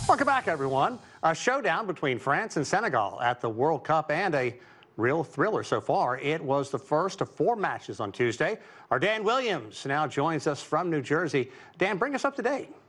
Welcome back, everyone. A showdown between France and Senegal at the World Cup, and a real thriller so far. It was the first of 4 matches on Tuesday. Our Dan Williams now joins us from New Jersey. Dan, bring us up to date.